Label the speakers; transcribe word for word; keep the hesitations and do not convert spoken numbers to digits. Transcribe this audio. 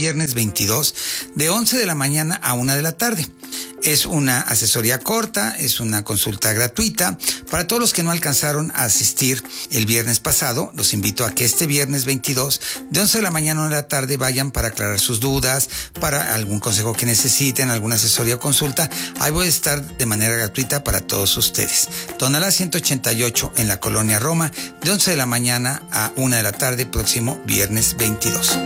Speaker 1: viernes veintidós, de once de la mañana a una de la tarde. Es una asesoría corta, es una consulta gratuita. Para todos los que no alcanzaron a asistir el viernes pasado, los invito a que este viernes veintidós, de once de la mañana a una de la tarde, vayan para aclarar sus dudas, para algún consejo que necesiten, alguna asesoría o consulta. Ahí voy a estar de manera gratuita para todos ustedes. Tonalá ciento ochenta y ocho en la Colonia Roma, de once de la mañana a una de la tarde, próximo viernes veintidós.